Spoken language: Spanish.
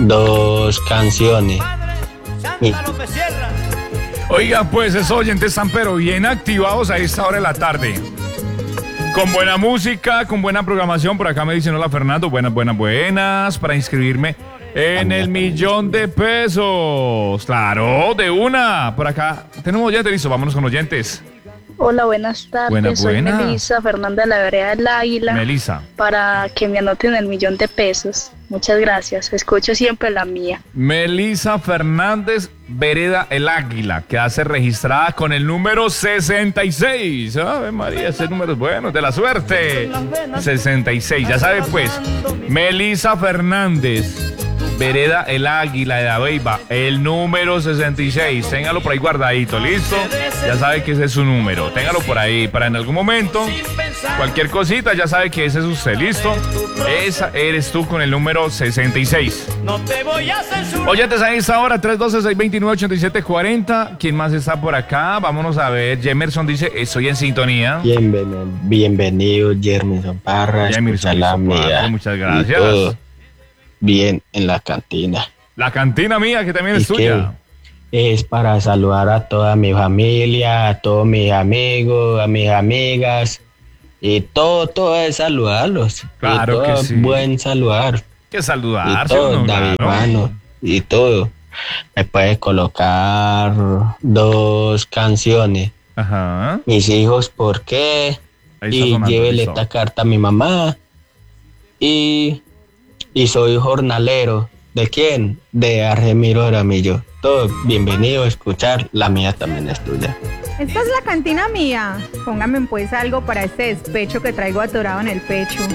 dos canciones. Mi- Oiga, pues esos oyentes están pero bien activados a esta hora de la tarde. Con buena música, con buena programación. Por acá me dicen, hola Fernando, buenas, para inscribirme en el $1,000,000. Claro, de una. Por acá tenemos oyentes, listo, vámonos con oyentes. Hola, buenas tardes. Soy Melisa Fernanda de la Vereda del Águila. Melisa. Para que me anoten el $1,000,000. Muchas gracias. Escucho siempre la mía. Melisa Fernández, Vereda El Águila, que hace registrada con el número 66. ¡Ave María, ese número es bueno, de la suerte! 66, ya sabe pues. Melisa Fernández, Vereda El Águila de Abeiba, el número 66. Téngalo por ahí guardadito, ¿listo? Ya sabe que ese es su número. Téngalo por ahí para en algún momento. Cualquier cosita, ya sabe que ese es usted, ¿listo? Esa eres tú con el número 66. No te voy a censurar. Oyentes, a esta hora, 312-629-8740. ¿Quién más está por acá? Vámonos a ver. Jemerson dice, estoy en sintonía. Bienvenido, Jermison Parra. Jemerson, La mía. muchas Y gracias. todo bien en la cantina. La cantina mía, que también es tuya. Es para saludar a toda mi familia, a todos mis amigos, a mis amigas. Y todo es saludarlos. Claro y todo que sí. Buen saludar. Que saludar, Y todo, ¿no? David, Claro. mano, y todo. Me puedes colocar dos canciones. Ajá. Mis hijos, ¿por qué? Ahí está Y sonando, llévele listo. esta carta a mi mamá. Y soy jornalero. ¿De quién? De Argemiro Aramillo. Todo bienvenido a escuchar. La mía también es tuya. Esta es la cantina mía. Póngame pues algo para este despecho que traigo atorado en el pecho.